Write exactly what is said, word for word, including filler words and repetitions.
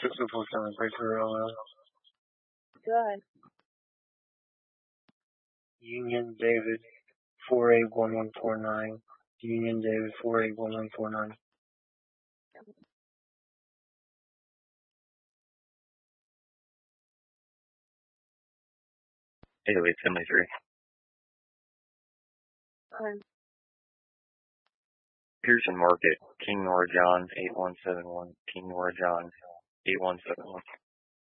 System full seven, break for L L. Good. Union David four eight one one four nine. Union David four eight one one four nine. eight oh eight seventy-three. Um, Pearson Market, King Nora John, eight one seven one. King Nora John, eight one seven one.